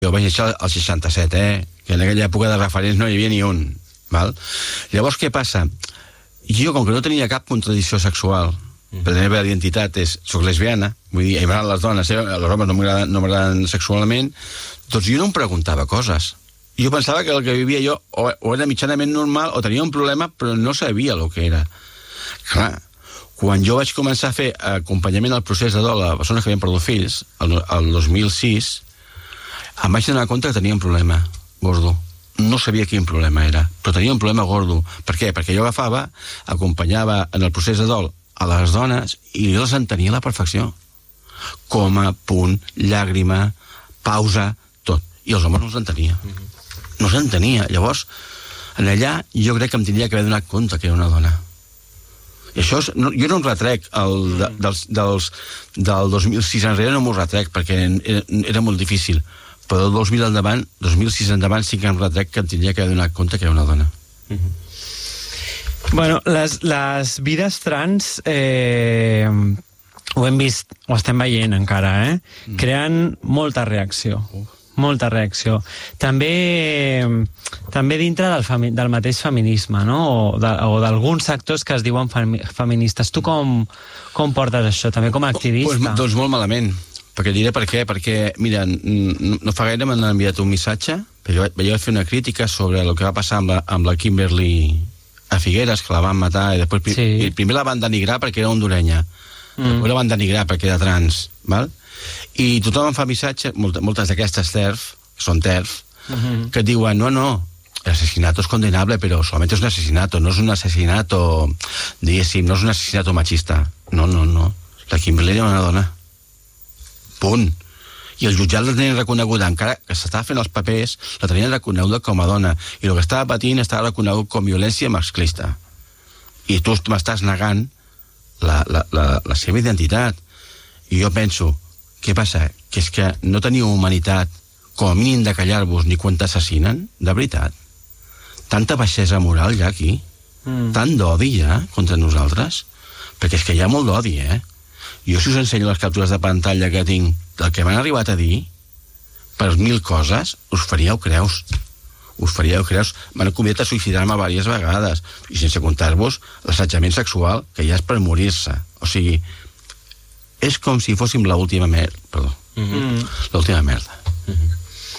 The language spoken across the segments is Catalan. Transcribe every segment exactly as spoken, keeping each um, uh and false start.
Jo vaig néixer al seixanta-set, eh? Que en aquella època de referents no hi havia ni un. Val? Llavors, què passa? Jo, com que no tenia cap contradicció sexual, mm. per la meva identitat és, soc lesbiana, vull dir, m'agraden les dones, eh? Els homes no m'agraden no m'agraden sexualment, doncs jo no em preguntava coses. Jo pensava que el que vivia jo o, o era mitjanament normal o tenia un problema, però no sabia el que era. Clar, quan jo vaig començar a fer acompanyament al procés de dol a persones que havien perdut fills, el, el dos mil sis, em vaig donar compte que tenia un problema gordo. No sabia quin problema era, però tenia un problema gordo. Per què? Perquè jo agafava, acompanyava en el procés de dol a les dones i jo les entenia a la perfecció. Coma, punt, llàgrima, pausa, tot. I els homes no els entenia. No s'entenia. Llavors, en allà jo crec que em tindria que haver donat compte que era una dona. I això, és, no, jo no em retrec el, de, dels, dels, del dos mil sis enrere, no m'ho retrec, perquè era, era molt difícil. Però del dos mil endavant, dos mil sis endavant, sí que em retrec que em tindria que haver donat compte que era una dona. Mm-hmm. Bueno, les, les vides trans, eh, ho hem vist, ho estem veient encara, eh? Mm. Creen molta reacció. Uf. Molta reacció. També, també dintre del, femi, del mateix feminisme, no? O, de, o d'alguns sectors que es diuen femi, feministes. Tu com, com portes això, també com a activista? Pues, doncs molt malament, perquè diré per què. Perquè, mira, no, no fa gaire m'han enviat un missatge, perquè vaig fer una crítica sobre el que va passar amb la, amb la Kimberly a Figueres, que la van matar, i després sí. primer la van denigrar perquè era hondurenya, mm. després la van denigrar perquè era trans, val? I tothom em fa missatge, moltes, moltes d'aquestes TERF, que són TERF, uh-huh. que diuen, no, no, el asesinato es condenable, però solament és un asesinato, no és un asesinato, diguéssim, no és un asesinato machista. No, no, no. La Kimberly era una dona. Punt. I el jutjat la tenien reconeguda, encara que s'estava fent els papers, la tenien reconeguda com a dona. I el que estava patint estava reconegut com violència masclista. I tu m'estàs negant la, la, la, la seva identitat. I jo penso, què passa? Que és que no teniu humanitat com a mínim de callar-vos ni quan t'assassinen? De veritat? Tanta baixesa moral ja aquí? Mm. Tant d'odi ja contra nosaltres? Perquè és que hi ha molt d'odi, eh? Jo si us ensenyo les captures de pantalla que tinc del que m'han arribat a dir, per mil coses, us faríeu creus. Us faríeu creus. M'han convidat a suïcidar-me diverses vegades, i sense comptar-vos l'assetjament sexual, que ja és per morir-se. O sigui, és com si fóssim l'última merda. Perdó. Mm-hmm. L'última merda. Mm-hmm.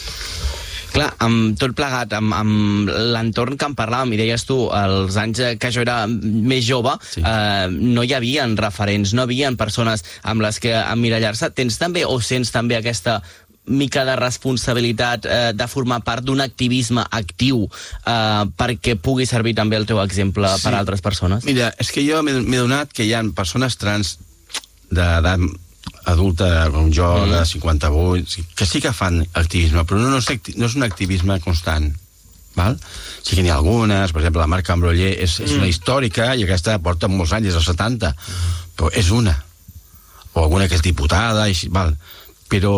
Clar, amb tot plegat, amb, amb l'entorn que en parlàvem, i deies tu, els anys que jo era més jove, sí. eh, no hi havia referents, no hi havia persones amb les que emmirallar-se. Tens també, o sents també aquesta mica de responsabilitat eh, de formar part d'un activisme actiu eh, perquè pugui servir també el teu exemple sí. per a altres persones? Mira, és que jo m'he donat que hi ha persones trans d'edat adulta, com jo, mm. de cinquanta-vuit, que sí que fan activisme, però no, no, és, no és un activisme constant. Val? Sí que n'hi ha algunes, per exemple, la Marc Ambroller és, és una històrica i aquesta porta molts anys, és dels setanta, però és una. O alguna que és diputada, i, val? Però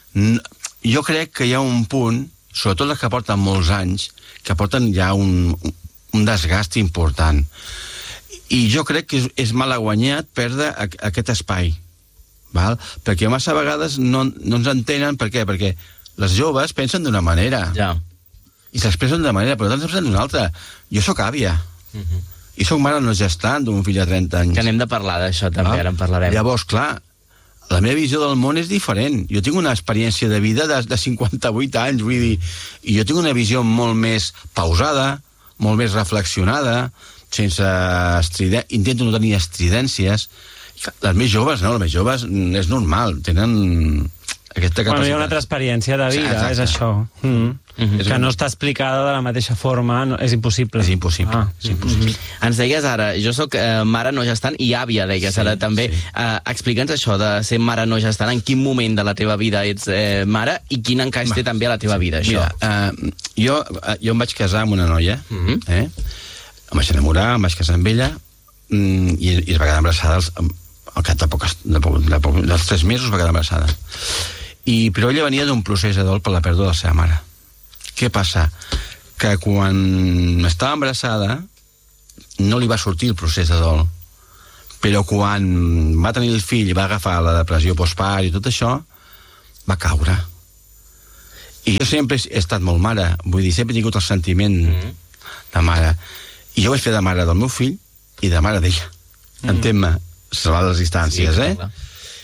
jo crec que hi ha un punt, sobretot les que porten molts anys, que porten ja un, un desgast important. I jo crec que és, és malaguanyat perdre a, a aquest espai, val? Perquè massa vegades no, no ens entenen. Per què? Perquè les joves pensen d'una manera ja. i s'expressen d'una manera, però d'altres pensen d'una altra. Jo sóc àvia uh-huh. i sóc mare no gestant d'un fill de trenta anys. Que anem de parlar d'això també, val? Ara en parlarem. Llavors, clar, la meva visió del món és diferent. Jo tinc una experiència de vida de, de cinquanta-vuit anys, vull dir, i jo tinc una visió molt més pausada, molt més reflexionada, sense estridències, intento no tenir estridències. Les més joves, no, les més joves és normal, tenen aquesta capacitat. Bueno, hi ha una altra experiència de vida, exacte. És això. Mm. Mm-hmm. Que no està explicada de la mateixa forma, no, és impossible. És impossible. Ah. És impossible. Mm-hmm. Ens deies ara, jo sóc eh, mare no gestant i àvia, deies sí, ara també. Sí. Eh, Explica'ns això de ser mare no gestant, en quin moment de la teva vida ets eh, mare i quin encaix té també a la teva vida, això. Mira, uh, jo, uh, jo em vaig casar amb una noia, mm-hmm. eh? Em vaig enamorar, em vaig casar amb ella, mm, i, i es va quedar embarassada als, al cap de, poques, de, poc, de, poc, dels tres mesos va quedar embarassada. I, però ella venia d'un procés de dol per la pèrdua de la seva mare. Què passa? Que quan estava embarassada no li va sortir el procés de dol, però quan va tenir el fill i va agafar la depressió postpart i tot això, va caure. I jo sempre he estat molt mare, vull dir, sempre he tingut el sentiment mm. de mare. I jo vaig fer de mare del meu fill i de mare d'ella. Mm. Entén-me, salvar les distàncies, sí, eh? Clar.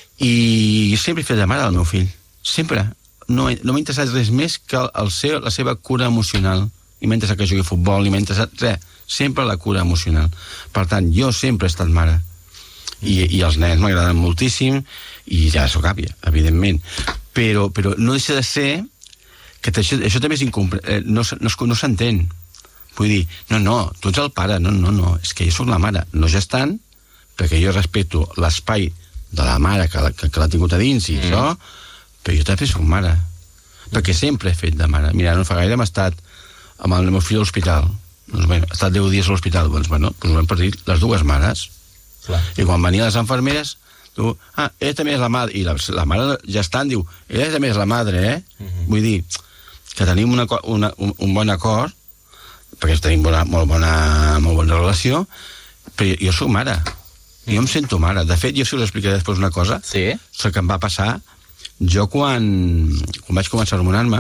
I sempre he fet de mare del meu fill. Sempre. No, no m'ha interessat res més que el, el seu, la seva cura emocional. I m'ha interessat que jugui a futbol, i m'ha interessat res. Sempre la cura emocional. Per tant, jo sempre he estat mare. I, i els nens m'agraden moltíssim, i ja sóc àvia, evidentment. Però, però no deixa de ser que això, això també és incompre... Eh, no, no, no s'entén. Vull dir, no, no, tu ets el pare, no, no, no, és que jo sóc la mare, no gestant, perquè jo respecto l'espai de la mare que, que, que l'ha tingut a dins i mm. això, però jo també sóc mare, perquè sempre he fet de mare. Mira, no fa gaire hem estat amb el meu fill a l'hospital, doncs, bueno, ha estat deu dies a l'hospital, doncs, bueno, doncs vam partir les dues mares. Clar. I quan venien les infermeres, tu, ah, ella també és la madre, i la, la mare gestant diu, ella també és la madre, eh? Mm-hmm. Vull dir, que tenim una, una, un, un bon acord, perquè tenim bona, molt, bona, molt bona relació, però jo soc mare. Mm. Jo em sento mare. De fet, jo si us explicaré després una cosa, sí? el que em va passar, jo quan, quan vaig començar a hormonar-me,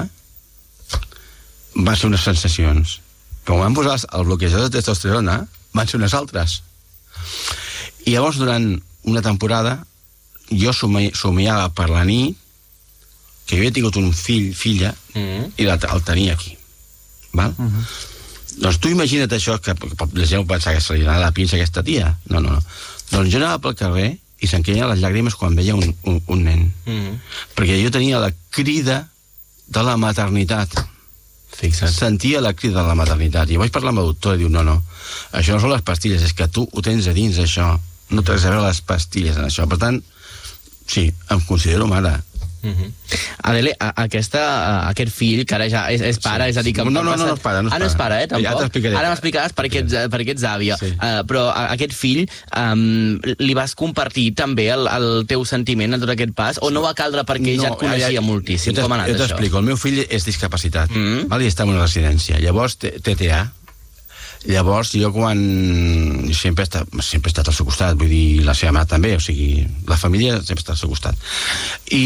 van ser unes sensacions. Però quan van posar el bloquejador de testosterona, van ser unes altres. I llavors, durant una temporada, jo somiava per la nit que jo havia tingut un fill, filla, mm. i la, el tenia aquí. Val? Mm-hmm. Doncs tu imagina't això, que, que la gent pensar que se li anava la pinça a aquesta tia. No, no, no. Doncs jo anava pel carrer i se'm queien les llàgrimes quan veia un, un, un nen. Mm. Perquè jo tenia la crida de la maternitat. Fixa't. Sentia la crida de la maternitat. I vaig parlar amb el doctor i diu, no, no, això no són les pastilles, és que tu ho tens a dins, això. No tens a veure les pastilles en això. Per tant, sí, em considero mare. Mm-hmm. Adele, a, aquesta, a, aquest fill que ara ja és, és pare, sí, és a dir que... No, no, no, no és pare, no és ah, no és pare, eh, tampoc? Ja t'explicaré. Ara m'explicaràs per què ets, per què ets àvia. Sí. Uh, però a, aquest fill um, li vas compartir també el, el teu sentiment en tot aquest pas, o no va caldre perquè no, ja et coneixia ja, moltíssim? Com ha anat jo això? Jo t'explico, el meu fill és discapacitat, mm-hmm. val? I està en una residència. Llavors, T T A. Llavors, jo quan... Sempre he, estat, sempre he estat al seu costat, vull dir, la seva mare també, o sigui, la família sempre està al seu costat. I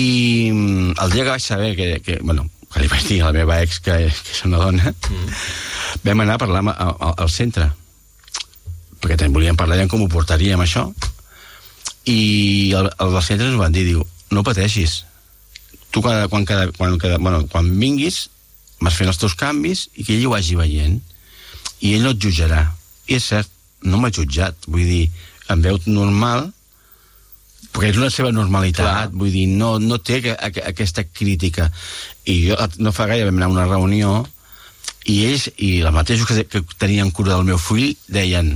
el dia que vaig saber que, que bueno, que li vaig dir a la meva ex que, que és una dona, mm. vam anar a parlar al, al centre, perquè també volíem parlar de com ho portaríem, això, i el, el del centre ens van dir, diu, no pateixis, tu cada, quan, cada, quan, cada, bueno, quan vinguis vas fent els teus canvis i que ell ho vagi veient, i ell no et jutjarà. I és cert, no m'ha jutjat, vull dir, em veu normal, perquè és una seva normalitat, clar. Vull dir, no, no té que, a, aquesta crítica. I jo no fa gaire vam anar a una reunió i ells, i els mateixos que, que tenien cura del meu fill, deien,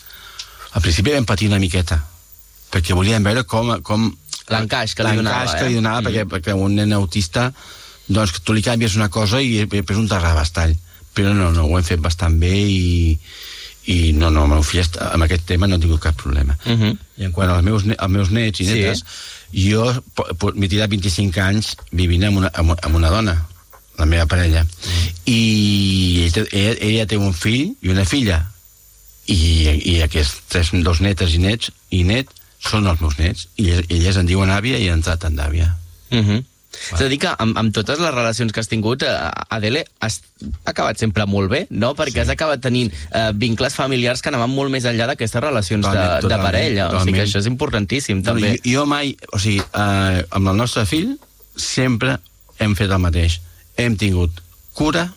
al principi vam patir una miqueta, perquè volien veure com... com l'encaix que li donava, l'encaix que li donava, eh? perquè, perquè un nen autista, doncs que tu li canvies una cosa i després un terrabastall. Però no, no, ho hem fet bastant bé i, i no, no, el meu fill està, amb aquest tema no he tingut cap problema. Uh-huh. I en quant als meus, als meus nets i netes, sí. jo m'he tirat vint-i-cinc anys vivint amb una, amb una dona, la meva parella, uh-huh. i ella, ella té un fill i una filla, i, i aquests tres, dos netes i nets i net són els meus nets, i elles, elles en diuen àvia i han entrat en d'àvia. Uh-huh. És a dir que amb, amb totes les relacions que has tingut, Adele, has acabat sempre molt bé, no? Perquè sí. has acabat tenint eh, vincles familiars que anaven molt més enllà d'aquestes relacions totalment, de, de parella. Totalment. O sigui que això és importantíssim, no, també. Jo, jo mai, o sigui, eh, amb el nostre fill sempre hem fet el mateix. Hem tingut cura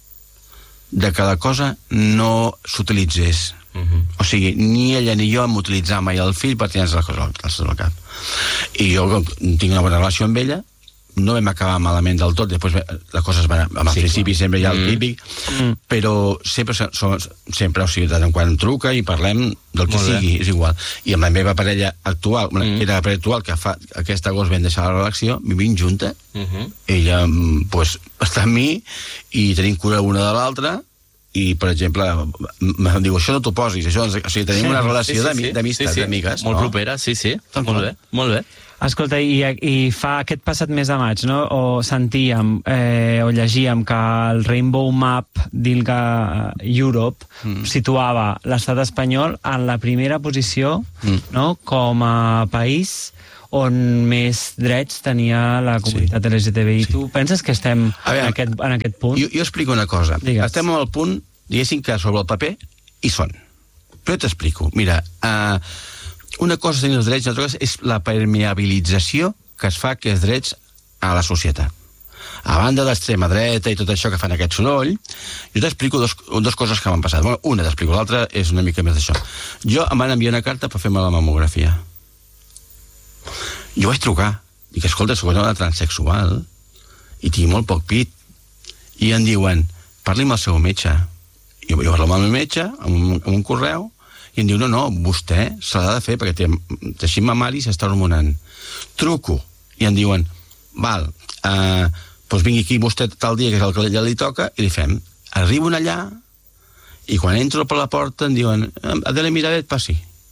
de que la cosa no s'utilitzés. Uh-huh. O sigui, ni ella ni jo hem utilitzat mai el fill per tenir les coses al cap. I jo tinc una bona relació amb ella, no vam acabar malament del tot, després les coses van, al sí, principi clar. Sempre hi ha el típic, mm. però sempre, som, sempre, o sigui, de tant quan em truca i parlem del que sigui, és igual. I amb la meva parella actual, mm. era la parella actual, que fa, aquest agost vam deixar la relació, vivim junta, mm-hmm. ella pues, està amb mi i tenim cura una de l'altra, i, per exemple, em diu, això no t'ho posis, això, o sigui, tenim una relació sí, sí, sí. d'amistat, sí, sí. d'amigues. Molt no? propera, sí, sí. Molt bé, molt bé. Escolta, i, i fa aquest passat mes de maig, no? O sentíem eh, o llegíem que el Rainbow Map d'Ilga Europe mm. situava l'estat espanyol en la primera posició mm. no? com a país on més drets tenia la comunitat sí. L G T B I. Sí. Tu penses que estem veure, en, aquest, en aquest punt? Jo, jo explico una cosa. Digues. Estem al punt, diguéssim que sobre el paper hi són. Però t'explico. Mira, uh, una cosa és tenir els drets, l'altra cosa és la permeabilització que es fa aquests drets a la societat. A banda de l'extrema dreta i tot això que fan aquest soroll, jo t'explico dos, dos coses que m'han passat. Bueno, una t'explico, l'altra és una mica més d'això. Jo em van enviar una carta per fer-me la mamografia. Jo vaig trucar. Dic, escolta, soc una transsexual i tinc molt poc pit. I em diuen, parli amb el seu metge. Jo vaig parlar amb el meu metge, amb un, amb un correu, i em diu, no, no, vostè se l'ha de fer perquè té teixit mamari i s'està hormonant. Truco. I em diuen, val, eh... doncs vingui aquí vostè tal dia, que és el que ja li toca, i li fem. Arribo allà, i quan entro per la porta em diuen, Adele Miravet, passi.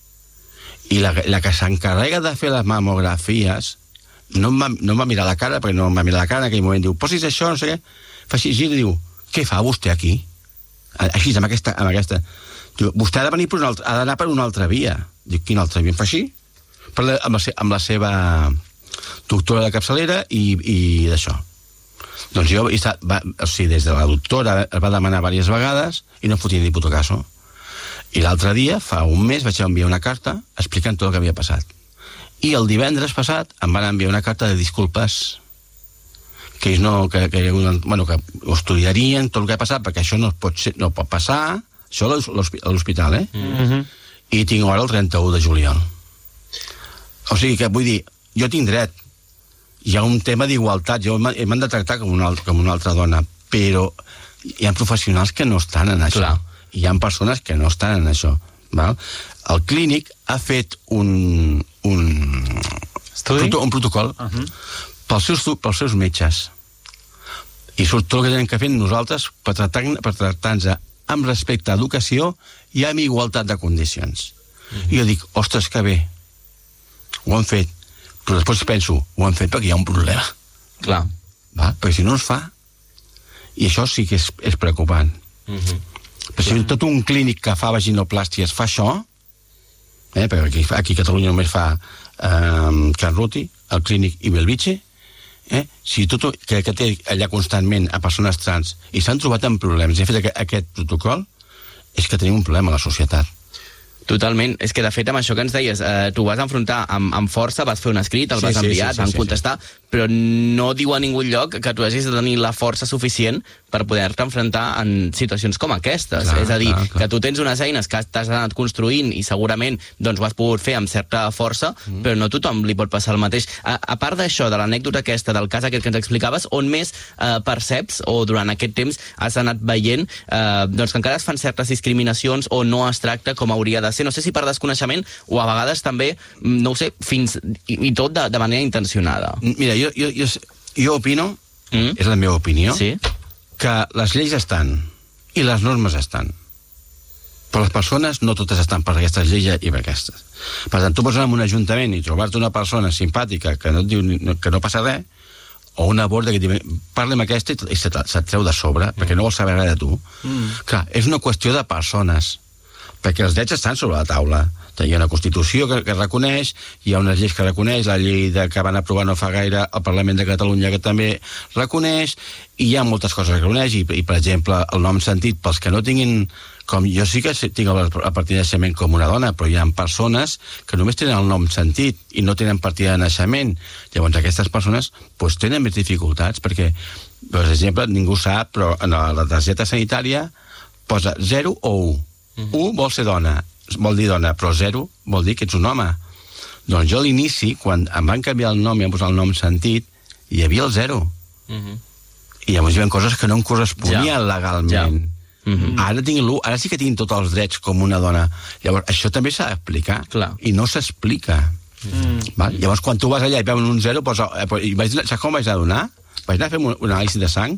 I la, la que s'encarrega de fer les mamografies no em, va, no em va mirar la cara, perquè no em va mirar la cara en aquell moment, diu, posis això, no sé què, fa així, i diu, què fa vostè aquí? Així, amb aquesta... Amb aquesta. Diu, vostè ha de venir per una altra, ha d'anar per una altra via. Diu, quina altra via? Em fa així? Parla amb la, amb la seva doctora de capçalera i, i d'això. Doncs jo, va, o sigui, des de la doctora es va demanar diverses vegades i no em fotia ni puto caso. I l'altre dia, fa un mes, vaig enviar una carta explicant tot el que havia passat. I el divendres passat em van enviar una carta de disculpes que ells no, que, que, bueno, que ho estudiarien tot el que ha passat, perquè això no pot, ser, no pot passar, això a l'hospital, eh? Mm-hmm. I tinc ara el trenta-u de juliol. O sigui que, vull dir, jo tinc dret. Hi ha un tema d'igualtat, jo m'han de tractar com una, com una altra dona, però hi ha professionals que no estan en això. Clar. Hi ha persones que no estan en això. Val? El clínic ha fet un, un, un protocol uh-huh. pels, seus, pels seus metges. I tot el que tenen que fer nosaltres per tractar-nos per tractar amb respecte a educació i amb igualtat de condicions. Uh-huh. I jo dic, ostres, que bé, ho han fet. Però després penso, ho han fet perquè hi ha un problema. Clar. Va? Perquè si no es fa, i això sí que és, és preocupant. Uh-huh. Però si tot un clínic que fa vaginoplàsties fa això, eh, perquè aquí, aquí a Catalunya només fa eh, Can Ruti, el clínic i Belvitge, eh, si tot que, que té allà constantment a persones trans i s'han trobat en problemes i han fet aquest, aquest protocol, és que tenim un problema a la societat. Totalment. És que, de fet, amb això que ens deies, eh, tu vas enfrontar amb, amb força, vas fer un escrit, el sí, vas enviar, sí, sí, van sí, contestar, sí, sí. Però no diu a ningú lloc que tu hagis de tenir la força suficient per poder-te enfrontar en situacions com aquestes. Clar, és a dir, clar, clar. Que tu tens unes eines que t'has anat construint i segurament doncs, ho has pogut fer amb certa força, mm. però no tothom li pot passar el mateix. A, a part d'això, de l'anècdota aquesta, del cas aquest que ens explicaves, on més eh, perceps, o durant aquest temps has anat veient eh, doncs que encara es fan certes discriminacions o no es tracta com hauria de ser, no sé si per desconeixement o a vegades també, no ho sé, fins i, i tot de, de manera intencionada. Mira, jo, jo, jo, jo opino, mm? és la meva opinió, sí? que les lleis estan i les normes estan. Però les persones no totes estan per aquestes lleis i per aquestes. Per tant, tu pots anar a un ajuntament i trobar-te una persona simpàtica que no et diu que no passa res, o una borda que et diu, parla amb aquesta i se't, se't treu de sobre, mm. perquè no vol saber res de tu. Mm. Clar, és una qüestió de persones, perquè els drets estan sobre la taula. Hi ha una Constitució que, que reconeix, hi ha unes lleis que reconeix, la llei de, que van aprovar no fa gaire el Parlament de Catalunya que també reconeix, i hi ha moltes coses que reconeix, i, i per exemple, el nom sentit, pels que no tinguin, com jo sí que tinc el, el partit de naixement com una dona, però hi ha persones que només tenen el nom sentit i no tenen partit de naixement. Llavors aquestes persones pues, tenen més dificultats, perquè, per exemple, ningú sap, però en la targeta sanitària posa zero o u. Mm-hmm. u vol ser dona, vol dir dona, però zero vol dir que ets un home. Doncs jo a l'inici, quan em van canviar el nom i em posar el nom sentit, hi havia el zero. Mm-hmm. I llavors hi havia coses que no em corresponien ja. legalment. Ja. Mm-hmm. Ara tinc l'u, ara sí que tinc tots els drets com una dona. Llavors, això també s'ha d'explicar. Clar. I no s'explica. Mm-hmm. Val? Llavors, quan tu vas allà i veuen un zero, doncs, i vaig, saps com vaig anar a donar? Vaig anar a fer un, un anàlisi de sang,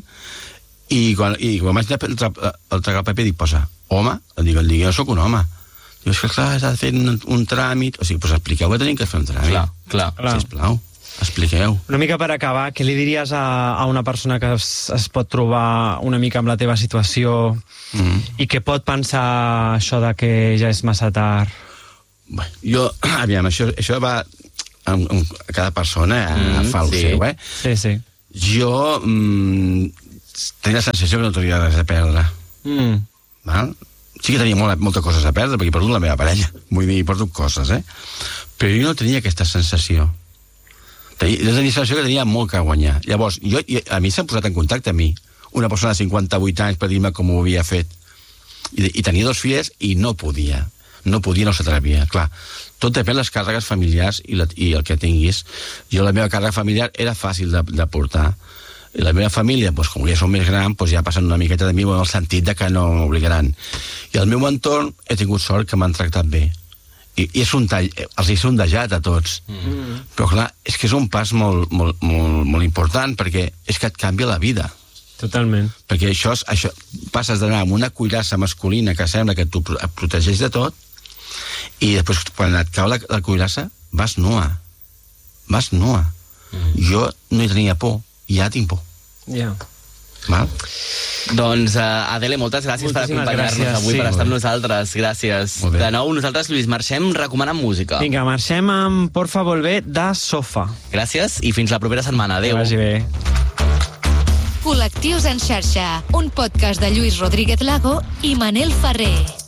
i quan, i quan vaig anar a tragar el paper, dic, posa, home, dic, dic, jo soc un home. Diu, és que clar, s'ha de fer un, un tràmit. O sigui, doncs expliqueu que tenim que fer un tràmit. Clar, clar. clar. Sisplau, expliqueu. Una mica per acabar, què li diries a, a una persona que es, es pot trobar una mica amb la teva situació mm. i que pot pensar això de que ja és massa tard? Bé, jo, aviam, això, això va... amb, amb cada persona mm, fa el sí. seu, eh? Sí, sí. Jo mm, tenia la sensació que no tenia res a perdre. Mm. Val? Sí que tenia molt, moltes coses a perdre, perquè he perdut la meva parella. Vull dir, he perdut coses, eh? Però jo no tenia aquesta sensació. Tenia, jo tenia la sensació que tenia molt que guanyar. Llavors, jo, a mi s'han posat en contacte amb mi una persona de cinquanta-vuit anys per dir-me com ho havia fet. I, i tenia dos filles i no podia. No podia, no s'atrevia. Clar, tot depèn de les càrregues familiars i, la, i el que tinguis. Jo, la meva càrrega familiar era fàcil de, de portar. I la meva família, doncs, com ja som més grans, doncs ja passen una miqueta de mi en el sentit de que no m'obligaran. I el meu entorn he tingut sort que m'han tractat bé. I, i és un tall, els he sondejat a tots. Mm. Però clar, és que és un pas molt, molt, molt, molt important, perquè és que et canvia la vida. Totalment. Perquè això, això passes d'anar amb una cuirassa masculina que sembla que et protegeix de tot, i després quan et cau la, la cuirassa vas nua. Vas nua. Mm. Jo no hi tenia por, i ja tinc por. Ja. Yeah. Val? Doncs, uh, Adele, moltes gràcies Moltíssimes per acompanyar-nos gràcies, avui, sí. per estar amb nosaltres. Gràcies. De nou, nosaltres, Lluís, marxem recomanant música. Vinga, marxem amb Porfa Volver de Sofa. Gràcies i fins la propera setmana. Adéu. Que vagi bé. Col·lectius en xarxa, un podcast de Lluís Rodríguez Lago i Manel Ferrer.